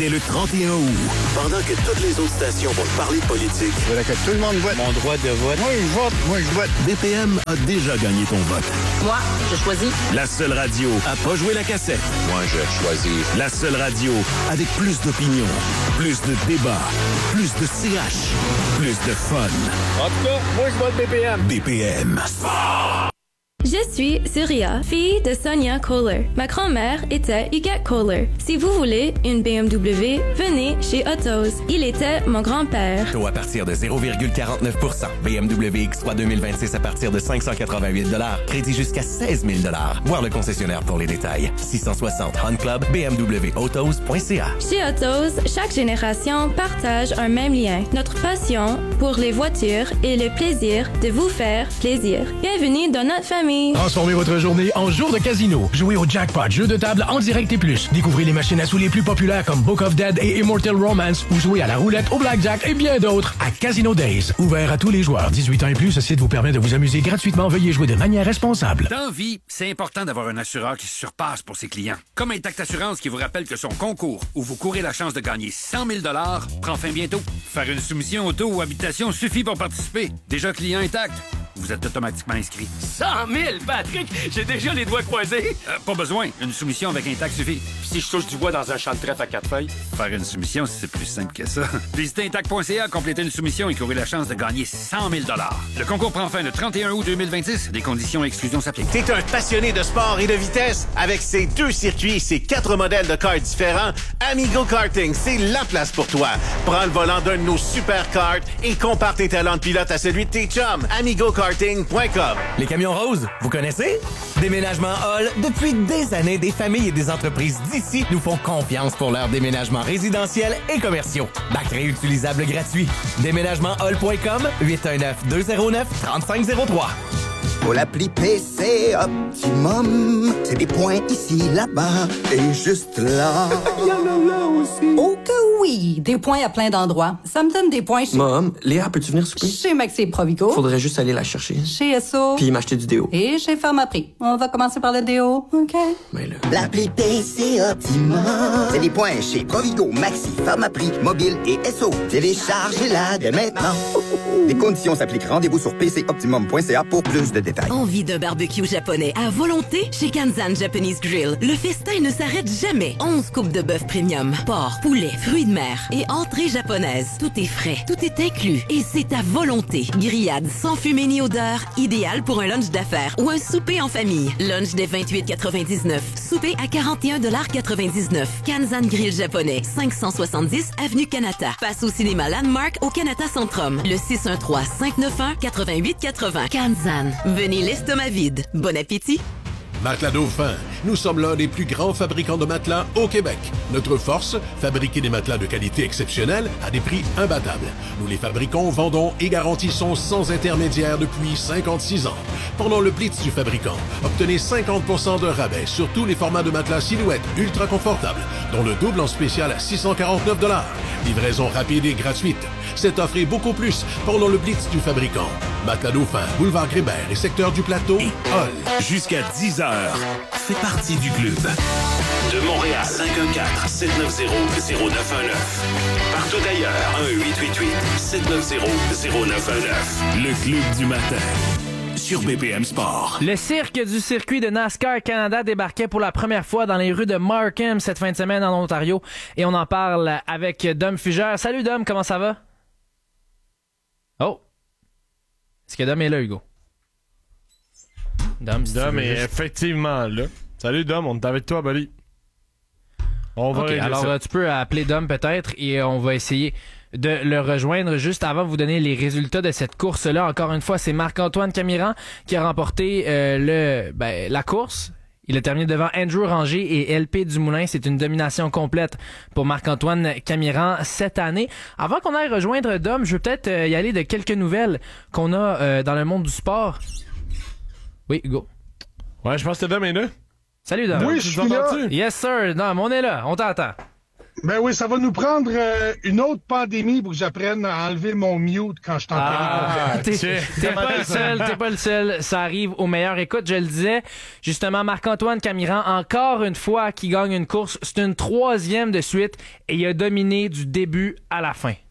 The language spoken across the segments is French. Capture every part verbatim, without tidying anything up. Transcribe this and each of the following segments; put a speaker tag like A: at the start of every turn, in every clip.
A: dès le trente et un août. Pendant que toutes les autres stations vont parler de politique.
B: Je voudrais que tout le monde vote.
C: Mon droit de vote.
B: Moi, je vote. Moi, je vote.
A: B P M a déjà gagné ton vote.
D: Moi, je choisis.
A: La seule radio à pas jouer la cassette.
C: Moi, je choisis.
A: La seule radio avec plus d'opinion, plus de débats, plus de C H, plus de fun.
C: En tout cas, moi, je vote B P M.
A: B P M.
E: Je suis Surya, fille de Sonia Kohler. Ma grand-mère était Huguette Kohler. Si vous voulez une B M W, venez chez Autos. Il était mon grand-père.
F: Taux à partir de zéro virgule quarante-neuf pour cent. B M W X trois deux mille vingt-six à partir de cinq cent quatre-vingt-huit dollars. Crédit jusqu'à seize mille dollars. Voir le concessionnaire pour les détails. six cent soixante Hunt Club, b m w autos point c a.
E: Chez Autos, chaque génération partage un même lien. Notre passion pour les voitures et le plaisir de vous faire plaisir. Bienvenue dans notre famille.
G: Transformez votre journée en jour de casino. Jouez au jackpot, jeu de table en direct et plus. Découvrez les machines à sous les plus populaires comme Book of Dead et Immortal Romance ou jouez à la roulette, au blackjack et bien d'autres à Casino Days. Ouvert à tous les joueurs. dix-huit ans et plus, ce site vous permet de vous amuser gratuitement. Veuillez jouer de manière responsable.
H: Dans vie, c'est important d'avoir un assureur qui se surpasse pour ses clients. Comme Intact Assurance qui vous rappelle que son concours, où vous courez la chance de gagner cent mille dollars, prend fin bientôt. Faire une soumission auto ou habitation suffit pour participer. Déjà client Intact, vous êtes automatiquement inscrit.
I: cent mille, Patrick! J'ai déjà les doigts croisés!
H: Euh, pas besoin. Une soumission avec Intact suffit.
I: Puis si je touche du bois dans un champ de trèfle à quatre feuilles?
H: Faire une soumission, c'est plus simple que ça. Visitez intact point c a, complétez une soumission et courez la chance de gagner cent mille dollars. Le concours prend fin le trente et un août deux mille vingt-six. Des conditions et exclusions s'appliquent.
J: T'es un passionné de sport et de vitesse? Avec ces deux circuits et ces quatre modèles de cars différents, Amigo Karting, c'est la place pour toi. Prends le volant d'un de nos super karts et compare tes talents de pilote à celui de tes chums. amigo karting point com.
F: Les camions roses, vous connaissez? Déménagement Hall, depuis des années, des familles et des entreprises d'ici nous font confiance pour leur déménagement résidentiel et commerciaux. Bac réutilisable gratuit. déménagement hall point com, huit un neuf, deux zéro neuf, trois cinq zéro trois.
K: Pour l'appli P C Optimum, c'est des points ici, là-bas et juste là.
L: Il y en a là aussi.
M: Oh que oui, des points à plein d'endroits. Ça me donne des points chez...
L: Mom, Léa, peux-tu venir souper?
M: Chez Maxi Provigo.
L: Faudrait juste aller la chercher.
M: Chez S O.
L: Puis m'acheter du déo.
M: Et chez Pharmaprix. On va commencer par le déo, OK?
L: Mais là...
K: L'appli P C Optimum, c'est des points chez Provigo, Maxi, Pharmaprix, Mobile et S O. Téléchargez-la dès maintenant. Les conditions s'appliquent. Rendez-vous sur p c optimum point c a pour plus de détails.
N: Envie d'un barbecue japonais à volonté? Chez Kanzan Japanese Grill, le festin ne s'arrête jamais. onze coupes de bœuf premium, porc, poulet, fruits de mer et entrée japonaise. Tout est frais, tout est inclus et c'est à volonté. Grillade sans fumée ni odeur, idéal pour un lunch d'affaires ou un souper en famille. Lunch dès vingt-huit quatre-vingt-dix-neuf, souper à quarante et un quatre-vingt-dix-neuf. Kanzan Grill japonais, cinq cent soixante-dix avenue Kanata. Passe au cinéma Landmark au Kanata Centrum. Le six un trois, cinq neuf un, huit huit huit zéro. Kanzan. Venez l'estomac vide. Bon appétit.
O: Matelas Dauphin. Nous sommes l'un des plus grands fabricants de matelas au Québec. Notre force, fabriquer des matelas de qualité exceptionnelle à des prix imbattables. Nous les fabriquons, vendons et garantissons sans intermédiaire depuis cinquante-six ans. Pendant le Blitz du fabricant, obtenez cinquante pour cent de rabais sur tous les formats de matelas silhouette ultra confortables, dont le double en spécial à six cent quarante-neuf dollars. Livraison rapide et gratuite. Cette offre est beaucoup plus pendant le Blitz du fabricant. Matelas Dauphin, Boulevard Grébert et secteur du Plateau et Hall.
A: Jusqu'à dix heures, fais partie du club. De Montréal, cinq un quatre, sept neuf zéro, zéro neuf un neuf. Partout ailleurs, un huit huit huit, sept neuf zéro, zéro neuf un neuf. Le club du matin. Sur B P M Sport.
P: Le cirque du circuit de NASCAR Canada débarquait pour la première fois dans les rues de Markham cette fin de semaine en Ontario et on en parle avec Dom Fugère. Salut Dom, comment ça va? Oh! Est-ce que Dom est là, Hugo?
Q: Dom, si Dom est juste... effectivement là. Salut Dom, on est avec toi, buddy. On va
P: okay, alors ça. Tu peux appeler Dom peut-être et on va essayer de le rejoindre juste avant de vous donner les résultats de cette course-là. Encore une fois, c'est Marc-Antoine Camiran qui a remporté euh, le ben, la course. Il a terminé devant Andrew Ranger et L P Dumoulin. C'est une domination complète pour Marc-Antoine Camiran cette année. Avant qu'on aille rejoindre Dom, je veux peut-être euh, y aller de quelques nouvelles qu'on a euh, dans le monde du sport. Oui, Hugo.
Q: Ouais, je pense que Dom est là.
P: Salut Dom.
Q: Oui, je suis là.
P: Yes sir, Dom, on est là, on t'entend.
D: Ben oui, ça va nous prendre euh, une autre pandémie pour que j'apprenne à enlever mon mute quand je t'entends.
P: Ah, t'es, t'es pas le seul, t'es pas le seul. Ça arrive au meilleur. Écoute, je le disais, justement, Marc-Antoine Camiran, encore une fois, qui gagne une course. C'est une troisième de suite et il a dominé du début à la fin.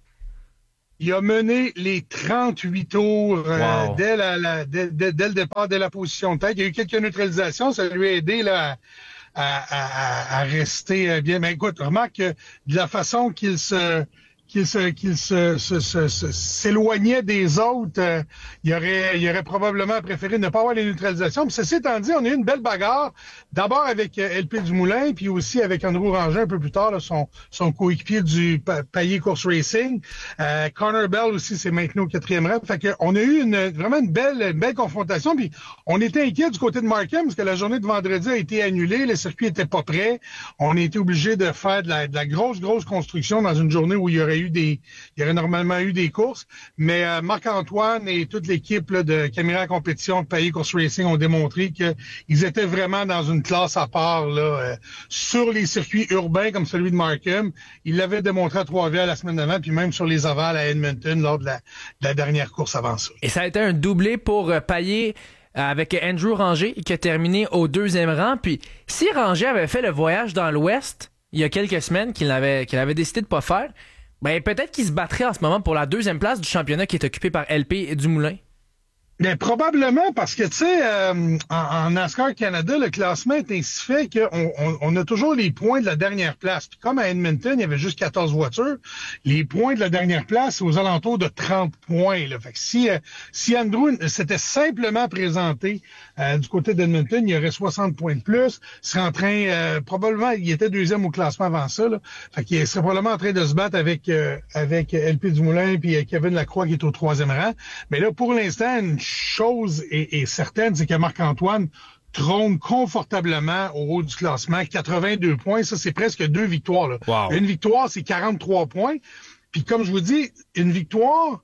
D: Il a mené les trente-huit tours euh,
P: wow.
D: dès, la, la, dès, dès, dès le départ, dès la position de tête. Il y a eu quelques neutralisations, ça lui a aidé là, à, à, à rester bien. Mais écoute, remarque que de la façon qu'il se qu'il se qu'il se, se, se, se s'éloignait des autres, euh, il aurait il aurait probablement préféré ne pas avoir les neutralisations. Mais ceci étant dit, on a eu une belle bagarre. D'abord avec euh, L P Dumoulin, puis aussi avec Andrew Rangin un peu plus tard, là, son son coéquipier du pa- Payet Course Racing. Euh, Connor Bell aussi s'est maintenu au quatrième rang. Fait que on a eu une vraiment une belle une belle confrontation. Puis on était inquiet du côté de Markham parce que la journée de vendredi a été annulée, le circuit était pas prêt. On a été obligé de faire de la, de la grosse grosse construction dans une journée où il y aurait eu des il y aurait normalement eu des courses. Mais euh, Marc-Antoine et toute l'équipe là, de Camiran Compétition de Payet Course Racing ont démontré qu'ils étaient vraiment dans une classe à part là, euh, sur les circuits urbains comme celui de Markham. Ils l'avaient démontré à Trois-Rivières la semaine d'avant, puis même sur les ovales à Edmonton lors de la, de la dernière course avant ça.
P: Et ça a été un doublé pour euh, Payet avec Andrew Rangé qui a terminé au deuxième rang. Puis si Rangé avait fait le voyage dans l'Ouest il y a quelques semaines qu'il avait, qu'il avait décidé de pas faire, ben peut-être qu'il se battrait en ce moment pour la deuxième place du championnat qui est occupé par L P Dumoulin.
D: Ben, probablement parce que, tu sais, euh, en, en NASCAR Canada, le classement est ainsi fait qu'on on, on a toujours les points de la dernière place. Puis comme à Edmonton, il y avait juste quatorze voitures, les points de la dernière place, c'est aux alentours de trente points. Là. Fait que si, euh, si Andrew s'était simplement présenté euh, du côté d'Edmonton, il y aurait soixante points de plus. Il serait en train, euh, probablement, il était deuxième au classement avant ça. Là. Fait qu'il serait probablement en train de se battre avec euh, avec L P Dumoulin puis euh, Kevin Lacroix qui est au troisième rang. Mais là, pour l'instant, une chose est, est certaine, c'est que Marc-Antoine trône confortablement au haut du classement. quatre-vingt-deux points, ça, c'est presque deux victoires. Là.
P: Wow.
D: Une victoire, c'est quarante-trois points. Puis comme je vous dis, une victoire,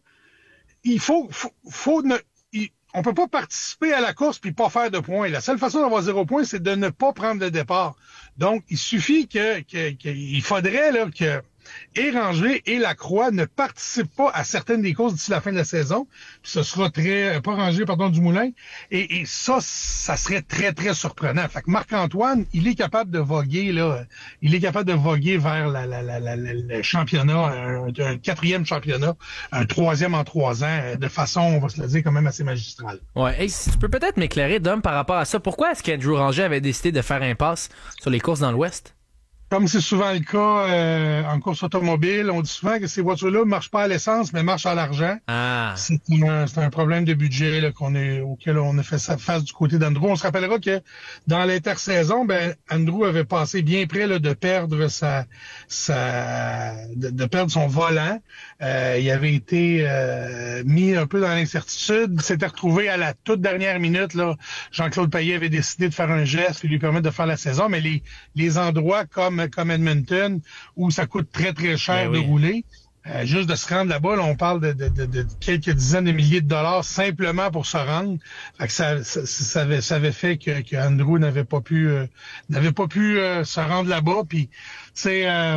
D: il faut... faut, faut ne, il, on peut pas participer à la course puis pas faire de points. La seule façon d'avoir zéro point, c'est de ne pas prendre le départ. Donc, il suffit que, que, que il faudrait là que et Rangé et Lacroix ne participent pas à certaines des courses d'ici la fin de la saison. Puis ce sera très... Pas Rangé, pardon, Dumoulin. Et, et ça, ça serait très, très surprenant. Fait que Marc-Antoine, il est capable de voguer, là. Il est capable de voguer vers la, la, la, la, le championnat, un, un quatrième championnat, un troisième en trois ans, de façon, on va se le dire, quand même assez magistrale.
P: Ouais. Hey, si tu peux peut-être m'éclairer, Dom, par rapport à ça. Pourquoi est-ce qu'Andrew Rangé avait décidé de faire impasse sur les courses dans l'Ouest?
D: Comme c'est souvent le cas euh, en course automobile, on dit souvent que ces voitures-là ne marchent pas à l'essence, mais marchent à l'argent.
P: Ah.
D: C'est, un, c'est un problème de budget là, qu'on est, auquel on a fait face du côté d'Andrew. On se rappellera que dans l'intersaison, ben Andrew avait passé bien près là, de perdre sa, sa de, de perdre son volant. Euh, il avait été euh, mis un peu dans l'incertitude. Il s'était retrouvé à la toute dernière minute. Là, Jean-Claude Payet avait décidé de faire un geste qui lui permettre de faire la saison, mais les, les endroits comme comme Edmonton, où ça coûte très, très cher ben oui. de rouler. Euh, juste de se rendre là-bas, là, on parle de, de, de, de quelques dizaines de milliers de dollars simplement pour se rendre. Fait que ça, ça, ça, avait, ça avait fait que, que Andrew n'avait pas pu euh, n'avait pas pu euh, se rendre là-bas. Puis, c'est euh,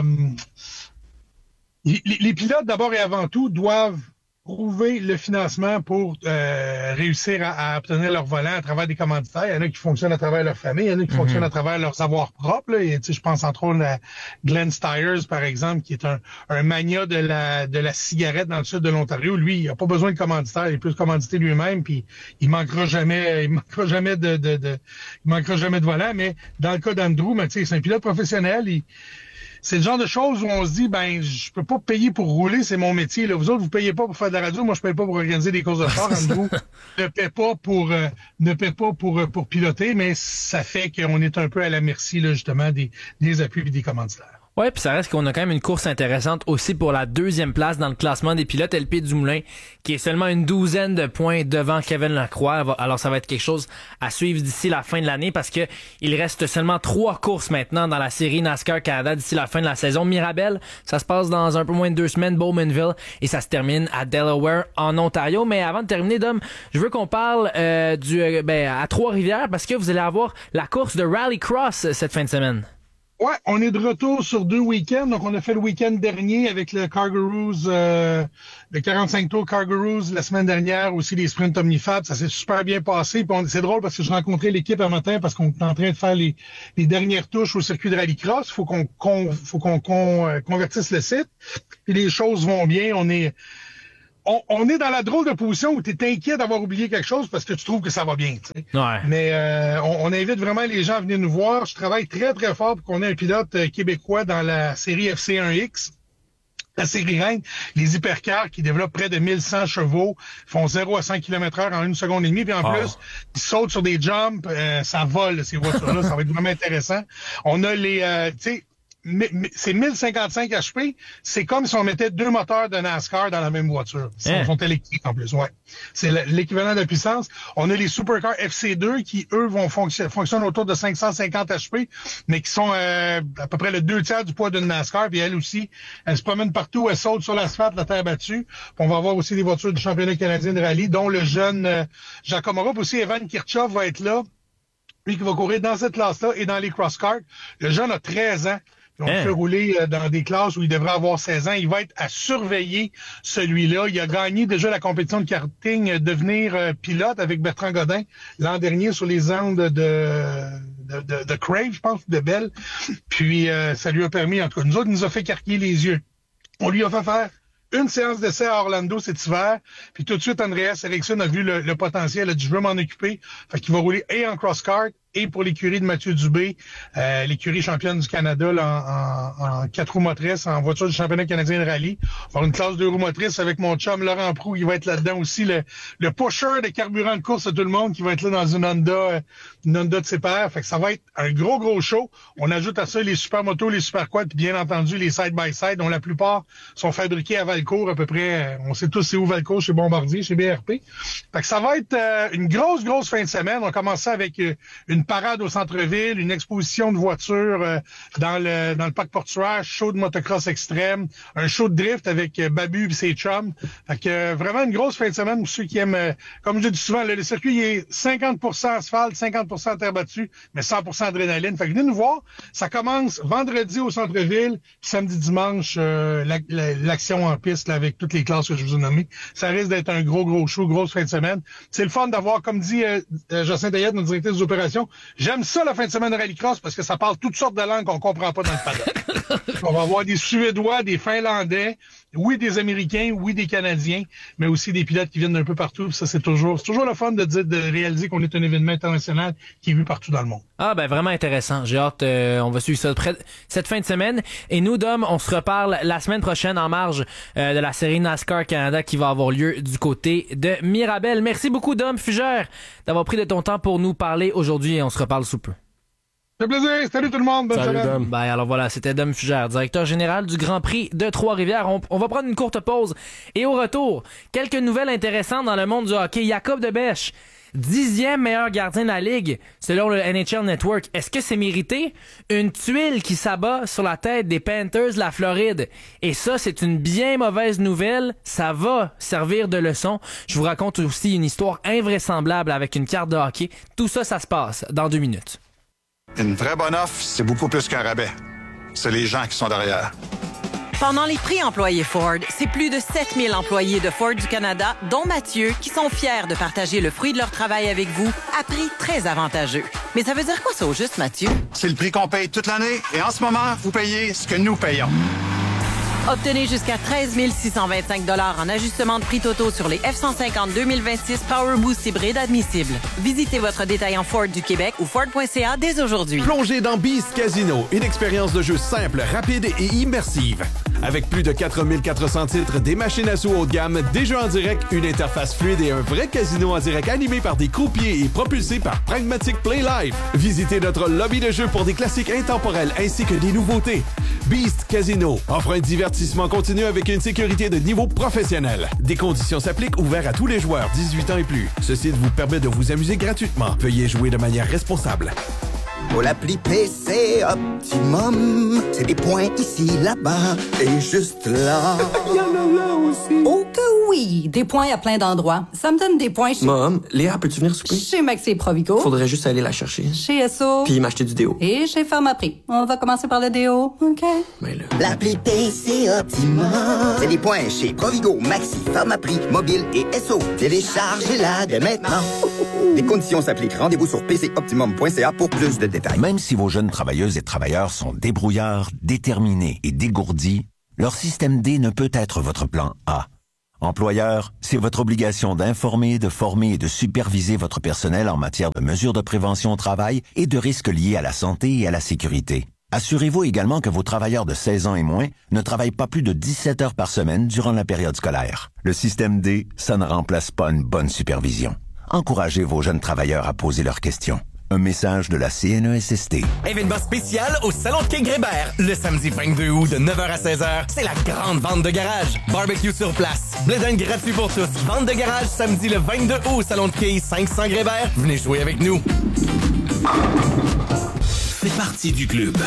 D: les, les pilotes, d'abord et avant tout, doivent trouver le financement pour euh, réussir à, à obtenir leur volant à travers des commanditaires. Il y en a qui fonctionnent à travers leur famille, il y en a qui mm-hmm. fonctionnent à travers leurs avoirs propres. Là. Et, je pense entre autres à Glenn Stiers, par exemple, qui est un, un mania de la de la cigarette dans le sud de l'Ontario. Lui, il n'a pas besoin de commanditaire, il peut se commanditer lui-même, puis il manquera jamais, il manquera jamais de, de, de il manquera jamais de volant. Mais dans le cas d'Andrew, ben, c'est un pilote professionnel. Il, C'est le genre de choses où on se dit, ben, je peux pas payer pour rouler, c'est mon métier. Là. Vous autres, vous payez pas pour faire de la radio, moi je paye pas pour organiser des courses de sport. Andrew ne paie pas pour euh, ne paie pas pour euh, pour piloter, mais ça fait qu'on est un peu à la merci là, justement des, des appuis et des commanditaires.
P: Ouais, puis ça reste qu'on a quand même une course intéressante aussi pour la deuxième place dans le classement des pilotes. L P Dumoulin, qui est seulement une douzaine de points devant Kevin Lacroix. Alors ça va être quelque chose à suivre d'ici la fin de l'année parce que il reste seulement trois courses maintenant dans la série NASCAR Canada d'ici la fin de la saison. Mirabel, ça se passe dans un peu moins de deux semaines, Bowmanville, et ça se termine à Delaware en Ontario. Mais avant de terminer, Dom, je veux qu'on parle euh, du euh, ben, à Trois-Rivières parce que vous allez avoir la course de Rallycross cette fin de semaine.
D: Ouais, on est de retour sur deux week-ends. Donc, on a fait le week-end dernier avec le Kangaroos, euh, le quarante-cinq tours Kangaroos la semaine dernière, aussi les sprints Omnifab. Ça s'est super bien passé. Puis on, c'est drôle parce que je rencontrais l'équipe un matin parce qu'on est en train de faire les, les dernières touches au circuit de rallycross. Faut qu'on, qu'on faut qu'on, qu'on euh, convertisse le site. Puis les choses vont bien. On est, On, on est dans la drôle de position où tu es inquiet d'avoir oublié quelque chose parce que tu trouves que ça va bien. Tu sais.
P: Ouais.
D: Mais euh, on, on invite vraiment les gens à venir nous voir. Je travaille très, très fort pour qu'on ait un pilote euh, québécois dans la série F C un X. La série Reine, les hypercars qui développent près de mille cent chevaux, font zéro à cent kilomètres heure en une seconde et demie, puis en oh. plus, ils sautent sur des jumps, euh, ça vole ces voitures-là, ça va être vraiment intéressant. On a les, euh, tu sais, c'est mille cinquante-cinq H P, c'est comme si on mettait deux moteurs de NASCAR dans la même voiture. Ils hein? sont électriques en plus, ouais. C'est l'équivalent de la puissance. On a les supercars F C deux qui, eux, vont fonctionner fonctionnent autour de cinq cent cinquante H P, mais qui sont euh, à peu près le deux tiers du poids d'une NASCAR. Puis elle aussi, elle se promène partout, elle saute sur l'asphalte, la terre battue. Puis on va avoir aussi des voitures du championnat canadien de rallye, dont le jeune euh, Jacques Morup, aussi Evan Kirchhoff va être là. Lui qui va courir dans cette classe-là et dans les cross-karts. Le jeune a treize ans. On hein? fait rouler dans des classes où il devrait avoir seize ans. Il va être à surveiller celui-là. Il a gagné déjà la compétition de karting, devenir euh, pilote avec Bertrand Godin l'an dernier sur les ondes de, de, de, de Crave, je pense, de Bell. Puis euh, ça lui a permis, en tout cas, nous autres, il nous a fait carquiller les yeux. On lui a fait faire une séance d'essai à Orlando cet hiver, puis tout de suite, Andreas Eriksson a vu le, le potentiel, a dit « je veux m'en occuper ». Fait qu'il va rouler et en cross-kart et pour l'écurie de Mathieu Dubé, euh, l'écurie championne du Canada là, en, en, en quatre roues motrices, en voiture du championnat canadien de rallye. On va avoir une classe deux roues motrices avec mon chum Laurent Proulx, qui va être là-dedans aussi, le, le pusher de carburant de course à tout le monde, qui va être là dans une Honda, une Honda de ses pairs. Fait que ça va être un gros, gros show. On ajoute à ça les super motos, les super quads, puis bien entendu les side-by-side, dont la plupart sont fabriqués à Valcourt, à peu près. On sait tous c'est où Valcourt, chez Bombardier, chez B R P. Fait que ça va être euh, une grosse, grosse fin de semaine. On va commencer avec euh, une parade au centre-ville, une exposition de voitures euh, dans le dans le parc portuaire, show de motocross extrême, un show de drift avec euh, Babu et ses chums. Fait que euh, vraiment une grosse fin de semaine pour ceux qui aiment, euh, comme je dis souvent, le, le circuit il est cinquante pour cent asphalte, cinquante pour cent terre battue, mais cent pour cent adrénaline. Fait que venez nous voir. Ça commence vendredi au centre-ville, puis samedi, dimanche, euh, la, la, l'action en piste là, avec toutes les classes que je vous ai nommées. Ça risque d'être un gros, gros show, grosse fin de semaine. C'est le fun d'avoir, comme dit euh, euh, Jacinthe Ayette, notre directeur des opérations, j'aime ça la fin de semaine de rallycross parce que ça parle toutes sortes de langues qu'on comprend pas dans le paddock. On va avoir des Suédois, des Finlandais, oui des Américains, oui des Canadiens, mais aussi des pilotes qui viennent d'un peu partout. Ça c'est toujours, c'est toujours le fun de dire, de réaliser qu'on est un événement international qui est vu partout dans le monde.
P: Ah ben vraiment intéressant. J'ai hâte, euh, on va suivre ça de près cette fin de semaine. Et nous, Dom, on se reparle la semaine prochaine en marge euh, de la série NASCAR Canada qui va avoir lieu du côté de Mirabel. Merci beaucoup, Dom Fugère, d'avoir pris de ton temps pour nous parler aujourd'hui et on se reparle sous peu.
D: C'est plaisir. Salut tout le monde. Bonne
Q: Salut,
D: semaine.
Q: Dom.
P: Ben alors voilà, c'était Dom Fugère, directeur général du Grand Prix de Trois-Rivières. On, on va prendre une courte pause et au retour, quelques nouvelles intéressantes dans le monde du hockey. Jacob Debèche, dixième meilleur gardien de la Ligue, selon le N H L Network. Est-ce que c'est mérité? Une tuile qui s'abat sur la tête des Panthers de la Floride. Et ça, c'est une bien mauvaise nouvelle. Ça va servir de leçon. Je vous raconte aussi une histoire invraisemblable avec une carte de hockey. Tout ça, ça se passe dans deux minutes.
R: Une vraie bonne offre, c'est beaucoup plus qu'un rabais. C'est les gens qui sont derrière.
S: Pendant les prix employés Ford, c'est plus de sept mille employés de Ford du Canada, dont Mathieu, qui sont fiers de partager le fruit de leur travail avec vous à prix très avantageux. Mais ça veut dire quoi ça au juste, Mathieu?
R: C'est le prix qu'on paye toute l'année et en ce moment, vous payez ce que nous payons.
S: Obtenez jusqu'à treize mille six cent vingt-cinq dollars en ajustement de prix totaux sur les F cent cinquante deux mille vingt-six Power Boost hybrides admissibles. Visitez votre détaillant Ford du Québec ou Ford point C A dès aujourd'hui.
O: Plongez dans Beast Casino, une expérience de jeu simple, rapide et immersive. Avec plus de quatre mille quatre cents titres, des machines à sous haut de gamme, des jeux en direct, une interface fluide et un vrai casino en direct animé par des croupiers et propulsé par Pragmatic Play Live. Visitez notre lobby de jeu pour des classiques intemporels ainsi que des nouveautés. Beast Casino offre un divertissement continu avec une sécurité de niveau professionnel. Des conditions s'appliquent, ouverts à tous les joueurs dix-huit ans et plus. Ce site vous permet de vous amuser gratuitement. Veuillez jouer de manière responsable.
K: Pour l'appli P C Optimum, c'est des points ici, là-bas et juste là. Il y en a là aussi. Au cas où
M: Oui, des points à plein d'endroits. Ça me donne des points chez...
L: Mom, Léa, peux-tu venir souper?
M: Chez Maxi et Provigo.
L: Faudrait juste aller la chercher.
M: Chez S O.
L: Puis m'acheter du déo.
M: Et chez Pharmaprix. On va commencer par le déo, OK?
L: Mais là...
K: L'appli P C Optimum. C'est des points chez Provigo, Maxi, Pharmaprix, Mobile et S O. Téléchargez-la dès maintenant. Les conditions s'appliquent. Rendez-vous sur p c optimum point c a pour plus de détails.
T: Même si vos jeunes travailleuses et travailleurs sont débrouillards, déterminés et dégourdis, leur système D ne peut être votre plan A. Employeur, c'est votre obligation d'informer, de former et de superviser votre personnel en matière de mesures de prévention au travail et de risques liés à la santé et à la sécurité. Assurez-vous également que vos travailleurs de seize ans et moins ne travaillent pas plus de dix-sept heures par semaine durant la période scolaire. Le système D, ça ne remplace pas une bonne supervision. Encouragez vos jeunes travailleurs à poser leurs questions. Un message de la C N E S S T.
F: Événement spécial au Salon de Quai Grébert. Le samedi vingt-deux août de neuf heures à seize heures, c'est la grande vente de garage. Barbecue sur place. Blé d'Inde gratuit pour tous. Vente de garage samedi le vingt-deux août au Salon de Quai cinq cents Grébert. Venez jouer avec nous.
A: Fais partie du club.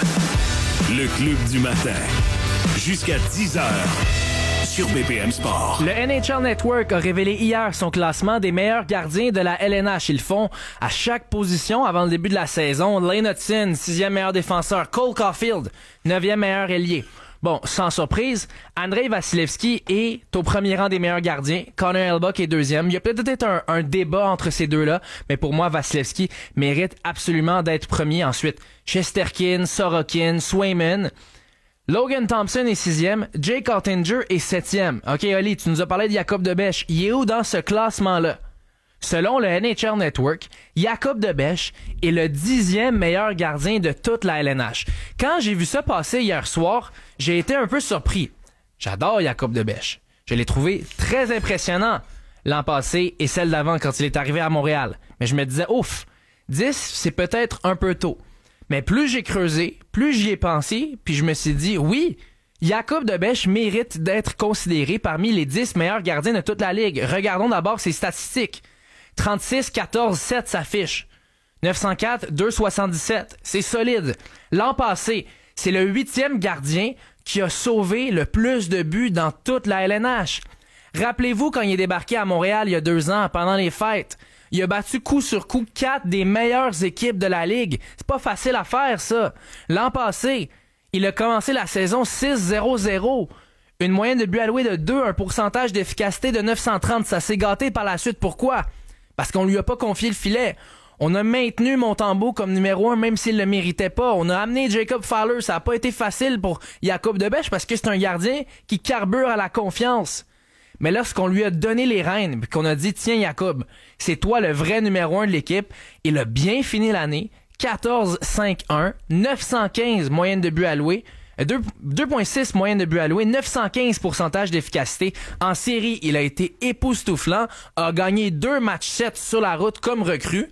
A: Le club du matin. Jusqu'à dix heures. Sur B P M Sport.
P: Le N H L Network a révélé hier son classement des meilleurs gardiens de la L N H. Ils le font à chaque position avant le début de la saison. Lane Hutson, sixième meilleur défenseur. Cole Caulfield, neuvième meilleur ailier. Bon, sans surprise, Andrei Vasilevski est au premier rang des meilleurs gardiens. Connor Hellebuyck est deuxième. Il y a peut-être un, un débat entre ces deux-là, mais pour moi, Vasilevski mérite absolument d'être premier. Ensuite, Shesterkin, Sorokin, Swayman. Logan Thompson est sixième, Jake Ottinger est septième. OK, Oli, tu nous as parlé de Jacob Debesch. Il est où dans ce classement-là? Selon le N H L Network, Jacob Debesch est le dixième meilleur gardien de toute la L N H. Quand j'ai vu ça passer hier soir, j'ai été un peu surpris. J'adore Jacob Debesch. Je l'ai trouvé très impressionnant l'an passé et celle d'avant quand il est arrivé à Montréal. Mais je me disais, ouf, dix, c'est peut-être un peu tôt. Mais plus j'ai creusé, plus j'y ai pensé, puis je me suis dit, oui, Jacob Debesch mérite d'être considéré parmi les dix meilleurs gardiens de toute la Ligue. Regardons d'abord ses statistiques. trente-six, quatorze, sept s'affiche. neuf cent quatre, deux soixante-dix-sept. C'est solide. L'an passé, c'est le huitième gardien qui a sauvé le plus de buts dans toute la L N H. Rappelez-vous quand il est débarqué à Montréal il y a deux ans, pendant les fêtes. Il a battu coup sur coup quatre des meilleures équipes de la Ligue. C'est pas facile à faire, ça. L'an passé, il a commencé la saison six zéro zéro. Une moyenne de buts alloués de deux, un pourcentage d'efficacité de neuf cent trente. Ça s'est gâté par la suite. Pourquoi? Parce qu'on lui a pas confié le filet. On a maintenu Montembeault comme numéro un, même s'il le méritait pas. On a amené Jacob Fowler. Ça a pas été facile pour Jacob Debesch parce que c'est un gardien qui carbure à la confiance. Mais lorsqu'on lui a donné les rênes, qu'on a dit, tiens Jacob, c'est toi le vrai numéro un de l'équipe, il a bien fini l'année, quatorze cinq un, neuf cent quinze moyenne de buts alloués, deux virgule six moyenne de buts alloués, neuf cent quinze pourcentage d'efficacité. En série, il a été époustouflant, a gagné deux matchs sept sur la route comme recrue.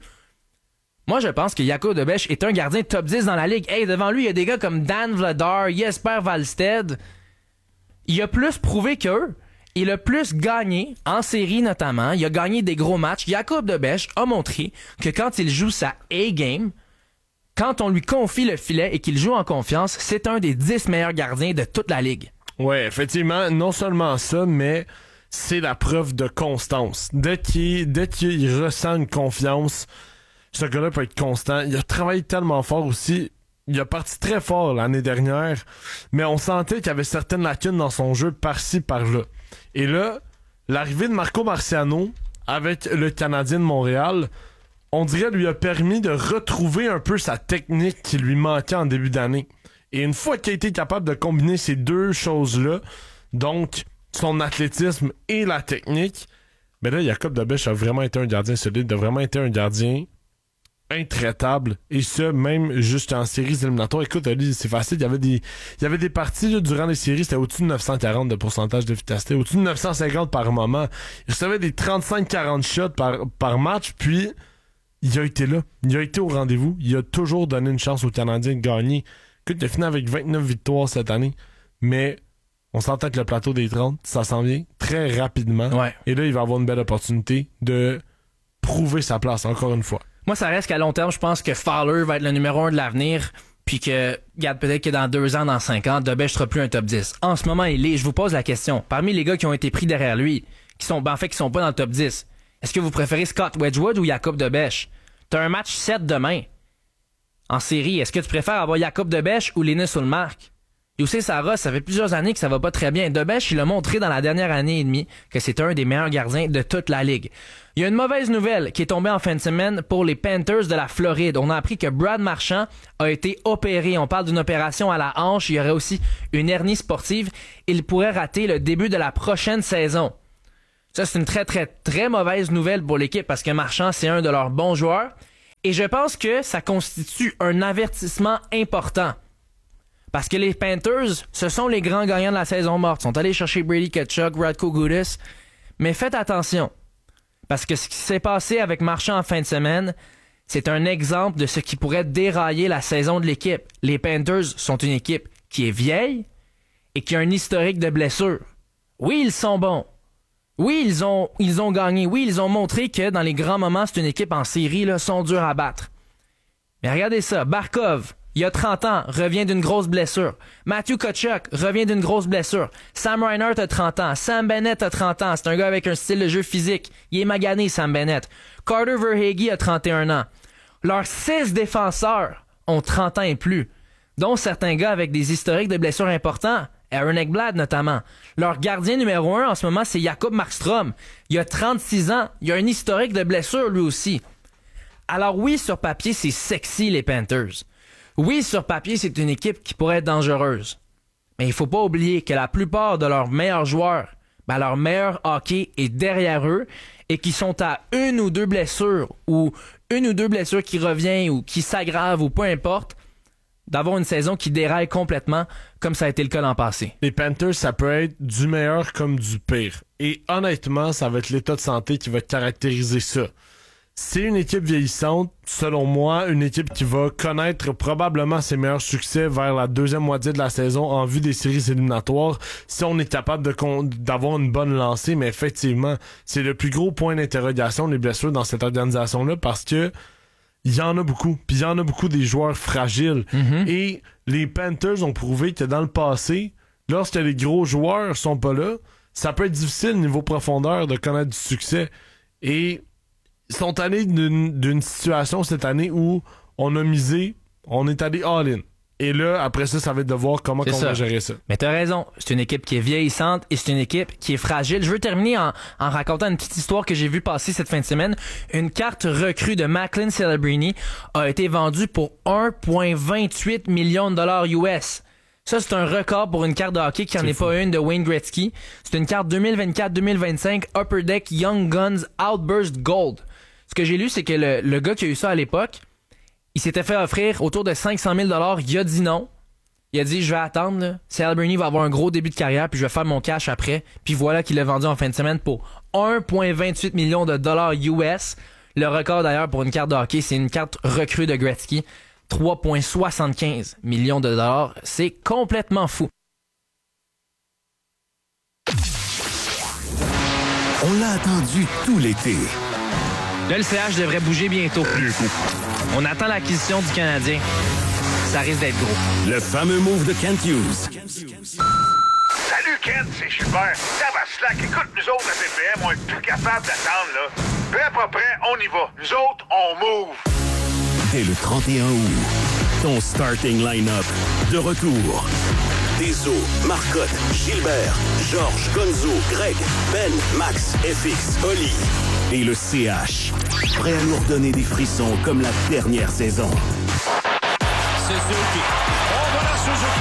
P: Moi, je pense que Jacob Debesch est un gardien top dix dans la Ligue. Hey, devant lui, il y a des gars comme Dan Vladar, Jesper Wallstedt. Il a plus prouvé qu'eux. Il a plus gagné, en série notamment. Il a gagné des gros matchs. Jacob Debesch a montré que quand il joue sa A-game, quand on lui confie le filet et qu'il joue en confiance, c'est un des dix meilleurs gardiens de toute la Ligue.
Q: Ouais, effectivement, non seulement ça, mais c'est la preuve de constance. Dès qu'il, dès qu'il ressent une confiance, ce gars-là peut être constant. Il a travaillé tellement fort aussi. Il a parti très fort l'année dernière, mais on sentait qu'il y avait certaines lacunes dans son jeu par-ci, par-là. Et là, l'arrivée de Marco Marciano avec le Canadien de Montréal, on dirait lui a permis de retrouver un peu sa technique qui lui manquait en début d'année. Et une fois qu'il a été capable de combiner ces deux choses-là, donc son athlétisme et la technique, ben là, Jacob Debesch a vraiment été un gardien solide, a vraiment été un gardien intraitable, et ce, même jusqu'en séries éliminatoires. Écoute, Ali, c'est facile, il y avait des il y avait des parties là, durant les séries, c'était au-dessus de neuf cent quarante de pourcentage d'efficacité, au-dessus de neuf cent cinquante par moment. Il recevait des trente-cinq à quarante shots par, par match, puis il a été là. Il a été au rendez-vous. Il a toujours donné une chance aux Canadiens de gagner. Écoute, il a fini avec vingt-neuf victoires cette année, mais on s'entend que le plateau des trente, ça s'en vient très rapidement.
P: Ouais.
Q: Et là, il va avoir une belle opportunité de prouver sa place encore une fois.
P: Moi, ça reste qu'à long terme, je pense que Fowler va être le numéro un de l'avenir, puis que, regarde, peut-être que dans deux ans, dans cinq ans, Debesch sera plus un top dix. En ce moment, il est, je vous pose la question, parmi les gars qui ont été pris derrière lui, qui sont, ben, en fait, qui sont pas dans le top dix. Est-ce que vous préférez Scott Wedgwood ou Jacob Debèche? T'as un match sept demain. En série, est-ce que tu préfères avoir Jacob Debèche ou Linus Ullmark? Youssef Saros, ça fait plusieurs années que ça va pas très bien. Debèche, il a montré dans la dernière année et demie que c'est un des meilleurs gardiens de toute la ligue. Il y a une mauvaise nouvelle qui est tombée en fin de semaine pour les Panthers de la Floride. On a appris que Brad Marchand a été opéré. On parle d'une opération à la hanche. Il y aurait aussi une hernie sportive. Il pourrait rater le début de la prochaine saison. Ça, c'est une très, très, très mauvaise nouvelle pour l'équipe parce que Marchand, c'est un de leurs bons joueurs. Et je pense que ça constitue un avertissement important. Parce que les Panthers, ce sont les grands gagnants de la saison morte. Ils sont allés chercher Brady Tkachuk, Radko Gudas. Mais faites attention. Parce que ce qui s'est passé avec Marchand en fin de semaine, c'est un exemple de ce qui pourrait dérailler la saison de l'équipe. Les Panthers sont une équipe qui est vieille et qui a un historique de blessures. Oui, ils sont bons. Oui, ils ont, ils ont gagné. Oui, ils ont montré que dans les grands moments, c'est une équipe en série, là, sont durs à battre. Mais regardez ça. Barkov, il a trente ans, revient d'une grosse blessure. Matthew Tkachuk revient d'une grosse blessure. Sam Reinhart a trente ans. Sam Bennett a trente ans. C'est un gars avec un style de jeu physique. Il est magané, Sam Bennett. Carter Verhaeghe a trente et un ans. Leurs six défenseurs ont trente ans et plus, dont certains gars avec des historiques de blessures importants. Aaron Ekblad notamment. Leur gardien numéro un en ce moment, c'est Jacob Markstrom. Il a trente-six ans. Il a un historique de blessure lui aussi. Alors oui, sur papier, c'est sexy les Panthers. Oui, sur papier, c'est une équipe qui pourrait être dangereuse. Mais il faut pas oublier que la plupart de leurs meilleurs joueurs, ben leur meilleur hockey est derrière eux et qui sont à une ou deux blessures ou une ou deux blessures qui reviennent ou qui s'aggravent ou peu importe, d'avoir une saison qui déraille complètement comme ça a été le cas l'an passé.
Q: Les Panthers, ça peut être du meilleur comme du pire. Et honnêtement, ça va être l'état de santé qui va caractériser ça. C'est une équipe vieillissante, selon moi, une équipe qui va connaître probablement ses meilleurs succès vers la deuxième moitié de la saison en vue des séries éliminatoires, si on est capable de con- d'avoir une bonne lancée. Mais effectivement, c'est le plus gros point d'interrogation, les blessures dans cette organisation-là, parce que il y en a beaucoup. Puis il y en a beaucoup des joueurs fragiles. Mm-hmm. Et les Panthers ont prouvé que dans le passé, lorsque les gros joueurs sont pas là, ça peut être difficile niveau profondeur de connaître du succès. Et ils sont allés d'une, d'une situation cette année où on a misé, on est allé all-in. Et là, après ça, ça va être de voir comment on va gérer ça.
P: Mais t'as raison, c'est une équipe qui est vieillissante et c'est une équipe qui est fragile. Je veux terminer en, en racontant une petite histoire que j'ai vue passer cette fin de semaine. Une carte recrue de Macklin Celebrini a été vendue pour un virgule vingt-huit millions de dollars U S. Ça, c'est un record pour une carte de hockey qui n'en est, est pas une de Wayne Gretzky. C'est une carte deux mille vingt-quatre deux mille vingt-cinq Upper Deck Young Guns Outburst Gold. Ce que j'ai lu, c'est que le, le gars qui a eu ça à l'époque, il s'était fait offrir autour de cinq cent mille dollars. Il a dit non. Il a dit, je vais attendre. Là. Celebrini va avoir un gros début de carrière, puis je vais faire mon cash après. Puis voilà qu'il l'a vendu en fin de semaine pour un virgule vingt-huit millions de dollars U S. Le record d'ailleurs pour une carte de hockey, c'est une carte recrue de Gretzky. trois virgule soixante-quinze millions de dollars. C'est complètement fou.
A: On l'a attendu tout l'été.
P: Là, le C H devrait bouger bientôt. On attend l'acquisition du Canadien. Ça risque d'être gros.
A: Le fameux move de Kent Hughes.
U: Salut Kent, c'est super. Ça va slack. Écoute, nous autres à B P M, on est plus capable d'attendre, là. Peu à peu près, on y va. Nous autres, on move.
A: Dès le trente et un août, ton starting line-up de retour. Deso, Marcotte, Gilbert, Georges, Gonzo, Greg, Ben, Max, F X, Oli et le C H. Prêt à nous redonner des frissons comme la dernière saison.
U: Suzuki. Oh, voilà Suzuki.